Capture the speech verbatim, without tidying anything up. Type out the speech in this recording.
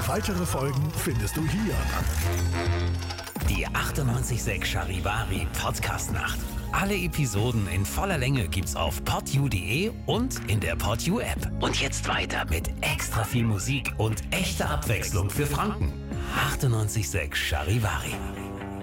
Weitere Folgen findest du hier. Die achtundneunzig Komma sechs Charivari Podcast-Nacht. Alle Episoden in voller Länge gibt's auf podyou punkt de und in der Podyou App. Und jetzt weiter mit extra viel Musik und echter Abwechslung für Franken. achtundneunzig Komma sechs Charivari.